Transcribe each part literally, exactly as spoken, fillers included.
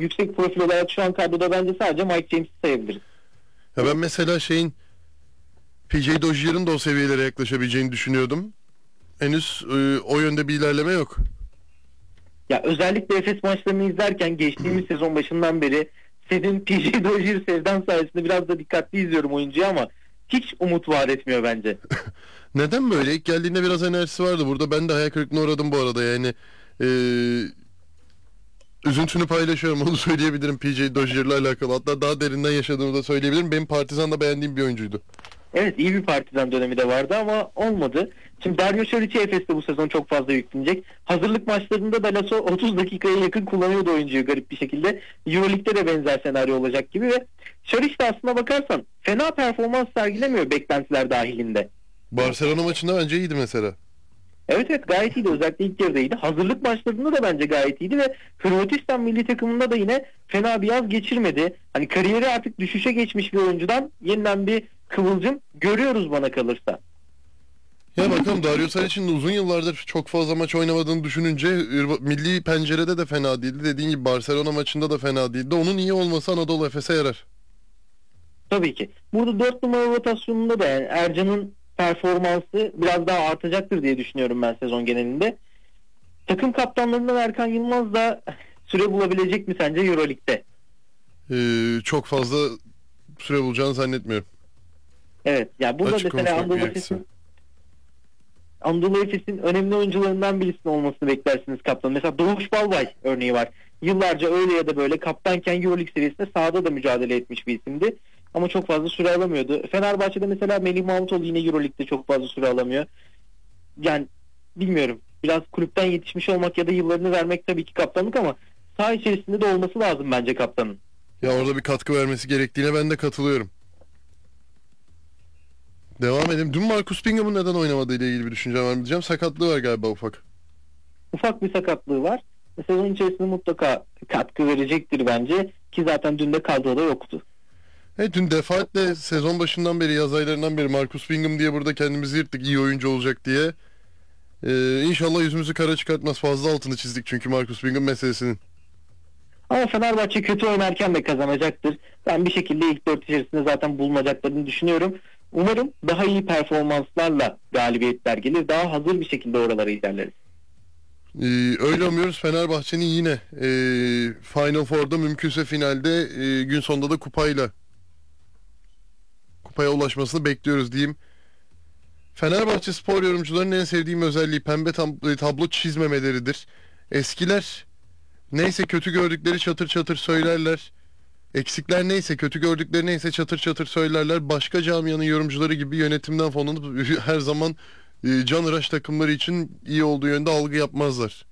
yüksek profil olarak şu an kadroda bence sadece Mike James'i sayabiliriz. Ya ben mesela şeyin P J Dozier'ın da o seviyelere yaklaşabileceğini düşünüyordum. Henüz e, o yönde bir ilerleme yok. Ya özellikle Efes maçlarını izlerken geçtiğimiz sezon başından beri senin P J Dozier sevdan sayesinde biraz da dikkatli izliyorum oyuncuyu ama hiç umut vaat etmiyor bence. Neden böyle? İlk geldiğinde biraz enerjisi vardı. Burada ben de hayal kırıklığına uğradım bu arada. Yani e, üzüntünü paylaşıyorum, onu söyleyebilirim P J Dozier'la alakalı. Hatta daha derinden yaşadığımı da söyleyebilirim. Benim Partizan'da beğendiğim bir oyuncuydu. Evet, iyi bir Partizan dönemi de vardı ama olmadı. Şimdi Dario Saric Efes'te bu sezon çok fazla yüklenecek. Hazırlık maçlarında da Lasso otuz dakikaya yakın kullanıyordu oyuncuyu garip bir şekilde. Euroleague'de de benzer senaryo olacak gibi ve Saric de aslına bakarsan fena performans sergilemiyor beklentiler dahilinde. Barcelona maçında bence iyiydi mesela. Evet evet, gayet iyiydi, özellikle ilk yarıda iyiydi. Hazırlık maçlarında da bence gayet iyiydi ve Hırvatistan milli takımında da yine fena bir yaz geçirmedi. Hani kariyeri artık düşüşe geçmiş bir oyuncudan yeniden bir kıvılcım görüyoruz bana kalırsa. Ya bakalım, Dario Saric'in de uzun yıllardır çok fazla maç oynamadığını düşününce milli pencerede de fena değildi. Dediğin gibi Barcelona maçında da fena değildi. Onun iyi olması Anadolu Efes'e yarar. Tabii ki. Burada dört numara rotasyonunda da yani Ercan'ın performansı biraz daha artacaktır diye düşünüyorum ben sezon genelinde. Takım kaptanlarından Erkan Yılmaz da süre bulabilecek mi sence Euroleague'de? Ee, çok fazla süre bulacağını zannetmiyorum. Evet. Yani burada Açık mesela konuşmak Anadolu gerekirse. Efes'in Anadolu Efes'in önemli oyuncularından birisinin olmasını beklersiniz kaptan. Mesela Doğuş Balbay örneği var. Yıllarca öyle ya da böyle kaptanken Euroleague seviyesinde sahada da mücadele etmiş bir isimdi. Ama çok fazla süre alamıyordu. Fenerbahçe'de mesela Melih Mahmutoğlu yine Euroleague'de çok fazla süre alamıyor. Yani bilmiyorum. Biraz kulüpten yetişmiş olmak ya da yıllarını vermek tabii ki kaptanlık ama saha içerisinde de olması lazım bence kaptanın. Ya orada bir katkı vermesi gerektiğine ben de katılıyorum. Devam edelim. Dün Marcus Bingham'ın neden oynamadığı ile ilgili bir düşüncem var mı diyeceğim. Sakatlığı var galiba ufak. Ufak bir sakatlığı var. Sezon içerisinde mutlaka katkı verecektir bence ki zaten dün de kadroda yoktu. Evet, dün defaatle sezon başından beri, yaz aylarından beri Marcus Bingham diye burada kendimizi yırttık, iyi oyuncu olacak diye. Ee, inşallah yüzümüzü kara çıkartmaz. Fazla altını çizdik çünkü Marcus Bingham meselesinin. Ama Fenerbahçe kötü oynarken de kazanacaktır. Ben bir şekilde ilk dört içerisinde zaten bulunacaklarını düşünüyorum. Umarım daha iyi performanslarla galibiyetler gelir. Daha hazır bir şekilde oralara ilerleriz. Ee, öyle umuyoruz. Fenerbahçe'nin yine e, Final Four'da, mümkünse finalde, e, gün sonunda da kupayla kupaya ulaşmasını bekliyoruz diyeyim. Fenerbahçe spor yorumcularının en sevdiğim özelliği pembe tab- tablo çizmemeleridir. Eskiler neyse kötü gördükleri çatır çatır söylerler. Eksikler neyse, kötü gördükleri neyse çatır çatır söylerler. Başka camianın yorumcuları gibi yönetimden fonlanıp her zaman e, canıraş takımları için iyi olduğu yönde algı yapmazlar.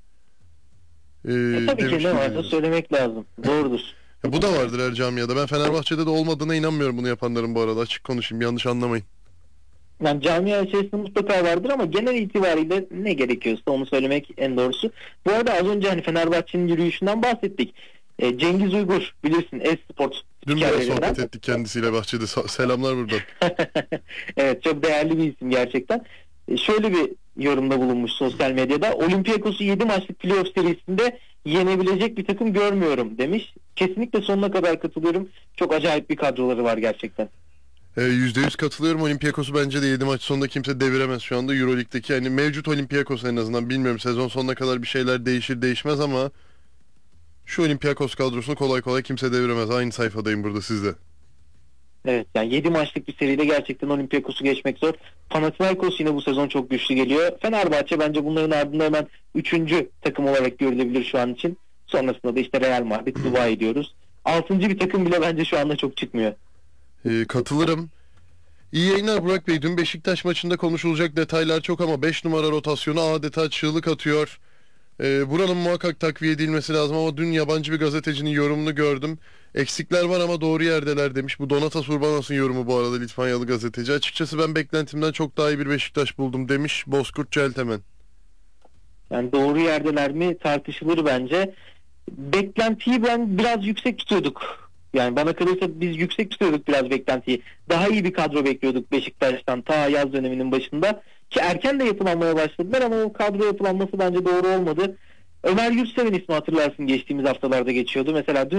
E, E, tabii ki ne varsa söylemek lazım. Doğrudur. Ya bu da vardır her camiada. Ben Fenerbahçe'de de olmadığına inanmıyorum bunu yapanların bu arada. Açık konuşayım, yanlış anlamayın. Yani camia içerisinde mutlaka vardır ama genel itibariyle ne gerekiyorsa onu söylemek en doğrusu. Bu arada az önce hani Fenerbahçe'nin yürüyüşünden bahsettik. E, Cengiz Uygur bilirsin Esport Dün biraz sohbet ettik kendisiyle bahçede. Sa- selamlar buradan. Evet, çok değerli bir isim gerçekten. E, şöyle bir yorumda bulunmuş sosyal medyada. Olympiakos'u yedi maçlık playoff serisinde yenebilecek bir takım görmüyorum demiş. Kesinlikle sonuna kadar katılıyorum. Çok acayip bir kadroları var gerçekten. yüzde yüz katılıyorum. Olympiakos'u bence de yedi maç sonunda kimse deviremez şu anda Euroleague'deki. Yani mevcut Olympiakos en azından, bilmiyorum sezon sonuna kadar bir şeyler değişir değişmez ama şu Olympiakos kadrosunu kolay kolay kimse deviremez. Aynı sayfadayım burada sizde. Evet, yani yedi maçlık bir seride gerçekten Olympiakos'u geçmek zor. Panathinaikos yine bu sezon çok güçlü geliyor. Fenerbahçe bence bunların ardında hemen üçüncü takım olarak görülebilir şu an için. Sonrasında da işte Real Madrid, Dubai diyoruz. altıncı bir takım bile bence şu anda çok çıkmıyor. Ee, katılırım. İyi yayınlar Burak Bey. Dün Beşiktaş maçında konuşulacak detaylar çok ama beş numara rotasyonu adeta çığlık atıyor. Ee, buranın muhakkak takviye edilmesi lazım ama dün yabancı bir gazetecinin yorumunu gördüm. Eksikler var ama doğru yerdeler demiş. Bu Donatas Urbanos'un yorumu bu arada, Litvanyalı gazeteci. Açıkçası ben beklentimden çok daha iyi bir Beşiktaş buldum demiş Bozkurt Celtemen. Yani doğru yerdeler mi tartışılır bence. Beklentiyi ben biraz yüksek tutuyorduk. Yani bana kalırsa biz yüksek tutuyorduk biraz beklentiyi. Daha iyi bir kadro bekliyorduk Beşiktaş'tan ta yaz döneminin başında. Ki erken de yapılanmaya başladılar ama o kadro yapılanması bence doğru olmadı. Ömer Yurtseven ismi hatırlarsın, geçtiğimiz haftalarda geçiyordu. Mesela dün